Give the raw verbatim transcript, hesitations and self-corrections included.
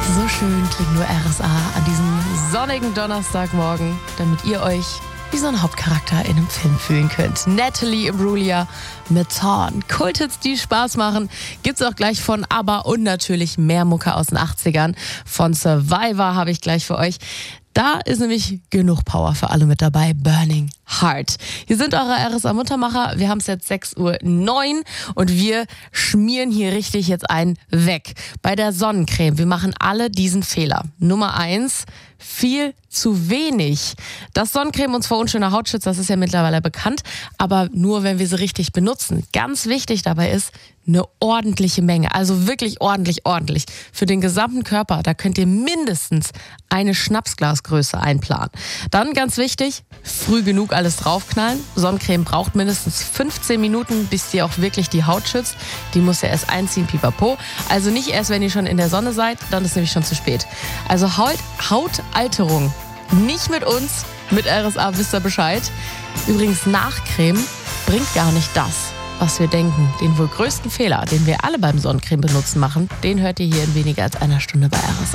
So schön klingt nur R S A an diesem sonnigen Donnerstagmorgen, damit ihr euch wie so ein Hauptcharakter in einem Film fühlen könnt. Natalie Imbruglia mit Torn. Kulthits, die Spaß machen, gibt's auch gleich von ABBA und natürlich mehr Mucke aus den achtzigern. Von Survivor habe ich gleich für euch. Da ist nämlich genug Power für alle mit dabei. Burning Heart. Hier sind eure R S A-Muntermacher. Wir haben es jetzt sechs Uhr neun und wir schmieren hier richtig jetzt einen weg. Bei der Sonnencreme, wir machen alle diesen Fehler. Nummer eins, viel zu wenig. Dass Sonnencreme uns vor unschöner Haut schützt, das ist ja mittlerweile bekannt, aber nur, wenn wir sie richtig benutzen. Ganz wichtig dabei ist, eine ordentliche Menge, also wirklich ordentlich, ordentlich. Für den gesamten Körper, da könnt ihr mindestens eine Schnapsglasgröße einplanen. Dann ganz wichtig, früh genug alles draufknallen. Sonnencreme braucht mindestens fünfzehn Minuten, bis die auch wirklich die Haut schützt. Die muss ja erst einziehen, pipapo. Also nicht erst, wenn ihr schon in der Sonne seid, dann ist nämlich schon zu spät. Also Haut, Hautalterung, nicht mit uns, mit R S A wisst ihr Bescheid. Übrigens, Nachcreme bringt gar nicht das, was wir denken. Den wohl größten Fehler, den wir alle beim Sonnencreme benutzen machen, den hört ihr hier in weniger als einer Stunde bei R S A.